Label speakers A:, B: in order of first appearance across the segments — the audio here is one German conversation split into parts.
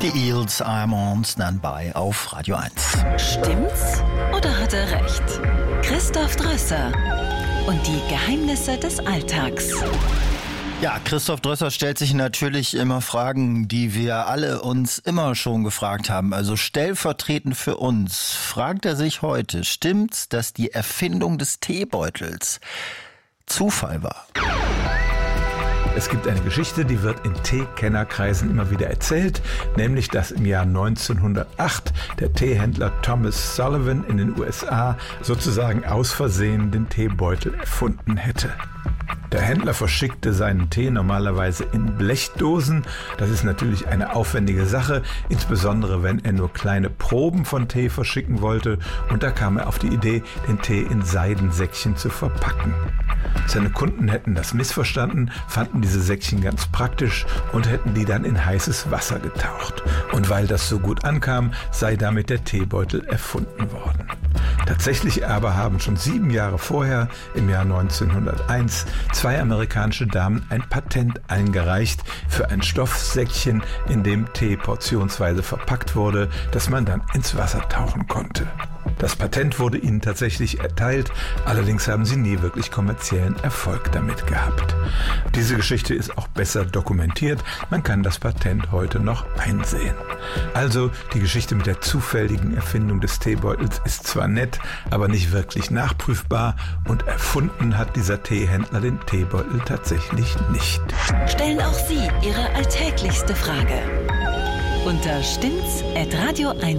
A: Die Eels, I'm on Standby auf Radio 1.
B: Stimmt's oder hat er recht? Christoph Drösser und die Geheimnisse des Alltags.
A: Ja, Christoph Drösser stellt sich natürlich immer Fragen, die wir alle uns immer schon gefragt haben. Also stellvertretend für uns fragt er sich heute, stimmt's, dass die Erfindung des Teebeutels Zufall war?
C: Es gibt eine Geschichte, die wird in Teekennerkreisen immer wieder erzählt, nämlich dass im Jahr 1908 der Teehändler Thomas Sullivan in den USA sozusagen aus Versehen den Teebeutel erfunden hätte. Der Händler verschickte seinen Tee normalerweise in Blechdosen. Das ist natürlich eine aufwendige Sache, insbesondere wenn er nur kleine Proben von Tee verschicken wollte. Und da kam er auf die Idee, den Tee in Seidensäckchen zu verpacken. Seine Kunden hätten das missverstanden, fanden diese Säckchen ganz praktisch und hätten die dann in heißes Wasser getaucht. Und weil das so gut ankam, sei damit der Teebeutel erfunden worden. Tatsächlich aber haben schon 7 Jahre vorher, im Jahr 1901, 2 amerikanische Damen ein Patent eingereicht für ein Stoffsäckchen, in dem Tee portionsweise verpackt wurde, das man dann ins Wasser tauchen konnte. Das Patent wurde ihnen tatsächlich erteilt, allerdings haben sie nie wirklich kommerziellen Erfolg damit gehabt. Diese Geschichte ist auch besser dokumentiert, man kann das Patent heute noch einsehen. Also, die Geschichte mit der zufälligen Erfindung des Teebeutels ist zwar nett, aber nicht wirklich nachprüfbar und erfunden hat dieser Teehändler den Teebeutel tatsächlich nicht.
B: Stellen auch Sie Ihre alltäglichste Frage unter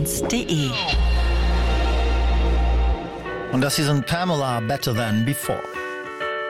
B: stimmt's@radio1.de.
A: Und das hier sind Pamela, Better Than Before.